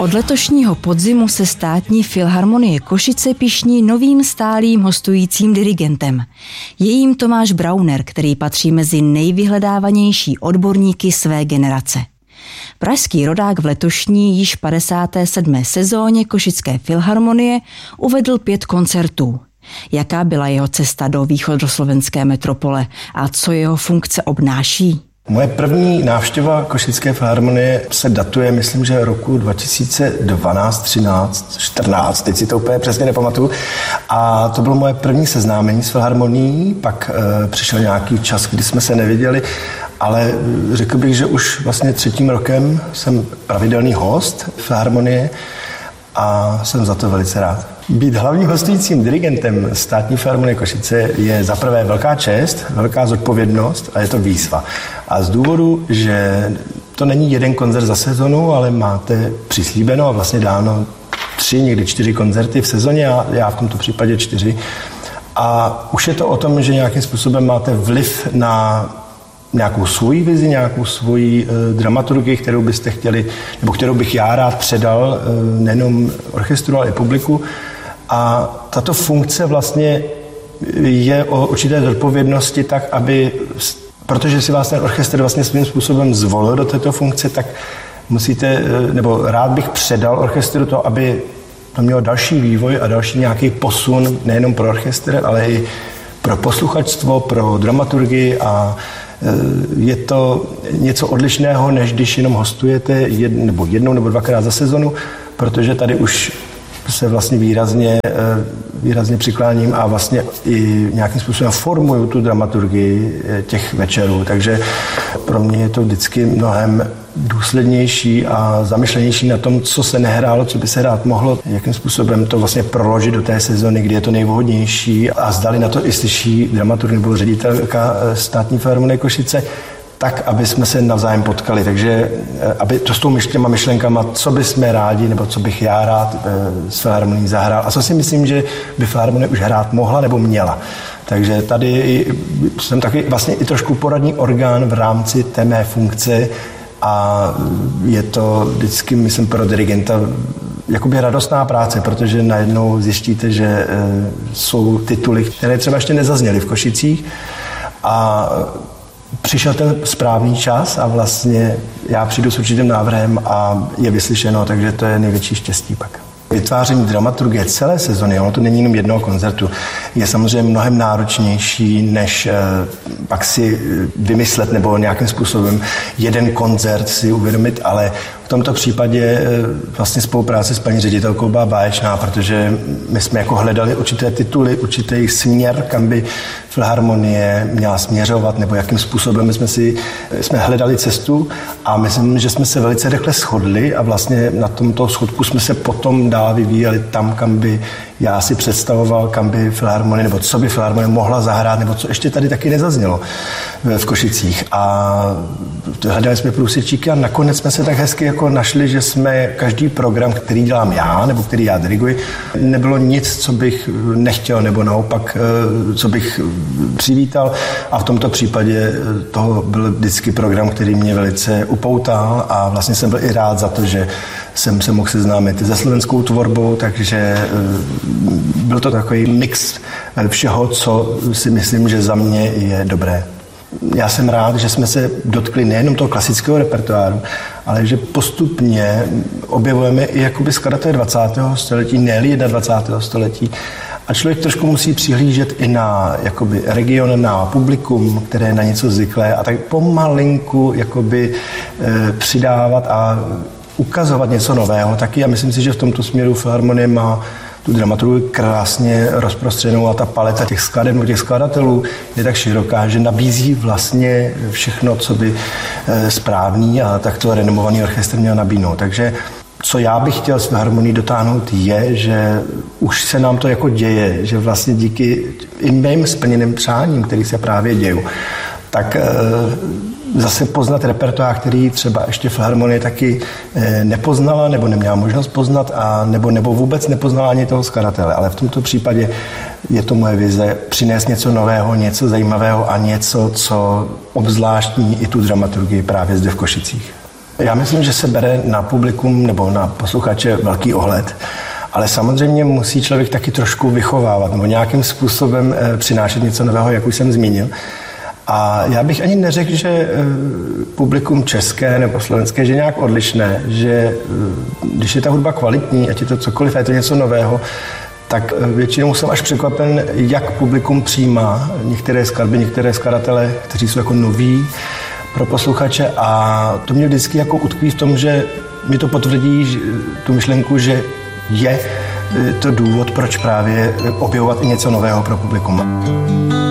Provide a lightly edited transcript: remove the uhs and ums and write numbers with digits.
Od letošního podzimu se Státní filharmonie Košice pyšní novým stálým hostujícím dirigentem. Je jím Tomáš Brauner, který patří mezi nejvyhledávanější odborníky své generace. Pražský rodák v letošní již 57. sezóně Košické filharmonie uvedl 5 koncertů. Jaká byla jeho cesta do východoslovenské metropole a co jeho funkce obnáší? Moje první návštěva Košické filharmonie se datuje, myslím, že roku 2012, 13, 14, teď si to úplně přesně nepamatuju. A to bylo moje první seznámení s filharmonií, pak přišel nějaký čas, kdy jsme se neviděli, ale řekl bych, že už vlastně 3. rokem jsem pravidelný host filharmonie a jsem za to velice rád. Být hlavním hostujícím dirigentem Státní filharmonie Košice je za prvé velká čest, velká zodpovědnost a je to výzva. A z důvodu, že to není jeden koncert za sezonu, ale máte přislíbeno a vlastně dáno 3, někdy 4 koncerty v sezóně a já v tomto případě 4. A už je to o tom, že nějakým způsobem máte vliv na nějakou svoji vizi, nějakou svoji dramaturgii, kterou byste chtěli, nebo kterou bych já rád předal nejenom orchestru, ale i publiku. A tato funkce vlastně je o určité zodpovědnosti tak, aby, protože si vás ten orchestr vlastně svým způsobem zvolil do této funkce, tak musíte, nebo rád bych předal orchestru to, aby to mělo další vývoj a další nějaký posun nejenom pro orchestr, ale i pro posluchačstvo, pro dramaturgii a je to něco odlišného, než když jenom hostujete jednou nebo 2krát za sezonu, protože tady už se vlastně výrazně přikláním a vlastně i nějakým způsobem formuju tu dramaturgii těch večerů. Takže pro mě je to vždycky mnohem důslednější a zamyšlenější na tom, co se nehrálo, co by se hrát mohlo, jakým způsobem to vlastně proložit do té sezony, kdy je to nejvhodnější a zdali na to i slyší dramaturg nebo ředitelka Státní filharmonie Košice, tak, aby jsme se navzájem potkali. Takže aby to s těma myšlenkama, co bychom rádi, nebo co bych já rád s filharmonií zahrál a co si myslím, že by filharmonie už hrát mohla nebo měla. Takže tady jsem taky vlastně i trošku poradní orgán v rámci té mé funkce a je to vždycky, myslím, pro dirigenta jakoby radostná práce, protože najednou zjistíte, že jsou tituly, které třeba ještě nezazněly v Košicích a přišel ten správný čas a vlastně já přijdu s určitým návrhem a je vyslyšeno, takže to je největší štěstí pak. Vytváření dramaturgie celé sezony, ono to není jenom jednoho koncertu, je samozřejmě mnohem náročnější, než pak si vymyslet nebo nějakým způsobem jeden koncert si uvědomit, ale v tomto případě vlastně spolupráce s paní ředitelkou byla báječná, protože my jsme jako hledali určité tituly, určitý směr, kam by filharmonie měla směřovat, nebo jakým způsobem jsme hledali cestu a myslím, že jsme se velice rychle shodli a vlastně na tomto shodku jsme se potom dál vyvíjeli tam, kam by já si představoval, kam by filharmonie, nebo co by filharmonie mohla zahrát, nebo co ještě tady taky nezaznělo v Košicích. A hledali jsme průsečíky a nakonec jsme se tak hezky jako našli, že jsme každý program, který dělám já, nebo který já diriguji, nebylo nic, co bych nechtěl, nebo naopak, co bych přivítal. A v tomto případě toho byl vždycky program, který mě velice upoutal a vlastně jsem byl i rád za to, že jsem se mohl seznámit se slovenskou tvorbou, takže byl to takový mix všeho, co si myslím, že za mě je dobré. Já jsem rád, že jsme se dotkli nejenom toho klasického repertoáru, ale že postupně objevujeme i jakoby skladatele 20. století, ne-li 21. století. A člověk trošku musí přihlížet i na jakoby region, na publikum, které je na něco zvyklé a tak pomalinku jakoby přidávat a ukazovat něco nového taky. A myslím si, že v tomto směru filharmonie má tu dramaturgii krásně rozprostřenou a ta paleta těch skladeb nebo těch skladatelů je tak široká, že nabízí vlastně všechno, co by správný a takto renomovaný orchestr měl nabídnout. Takže co já bych chtěl s filharmonií dotáhnout je, že už se nám to jako děje, že vlastně díky i mým splněným přáním, který se právě dějí, tak zase poznat repertoár, který třeba ještě filharmonie taky nepoznala nebo neměla možnost poznat a nebo vůbec nepoznala ani toho skladatele. Ale v tomto případě je to moje vize přinést něco nového, něco zajímavého a něco, co obzvláštní i tu dramaturgii právě zde v Košicích. Já myslím, že se bere na publikum nebo na posluchače velký ohled, ale samozřejmě musí člověk taky trošku vychovávat nebo nějakým způsobem přinášet něco nového, jak už jsem zmínil. A já bych ani neřekl, že publikum české nebo slovenské, že je nějak odlišné, že když je ta hudba kvalitní, ať je to cokoliv, je to něco nového, tak většinou jsem až překvapen, jak publikum přijímá některé skladby, některé skladatele, kteří jsou jako noví pro posluchače, a to mě vždycky jako utkví v tom, že mi to potvrdí tu myšlenku, že je to důvod, proč právě objevovat i něco nového pro publikum.